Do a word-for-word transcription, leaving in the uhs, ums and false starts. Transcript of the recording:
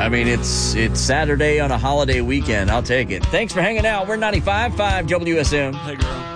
I mean, it's it's Saturday on a holiday weekend. I'll take it. Thanks for hanging out. We're ninety-five point five W S M. Hey, girl.